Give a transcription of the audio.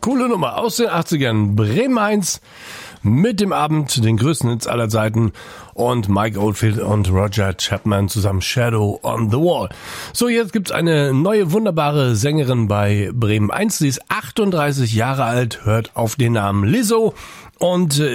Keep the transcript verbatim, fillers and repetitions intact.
Coole Nummer aus den achtzigern. Bremen eins mit dem Abend, den größten Hits aller Zeiten, und Mike Oldfield und Roger Chapman zusammen Shadow on the Wall. So, jetzt gibt's eine neue wunderbare Sängerin bei Bremen eins. Sie ist achtunddreißig Jahre alt, hört auf den Namen Lizzo und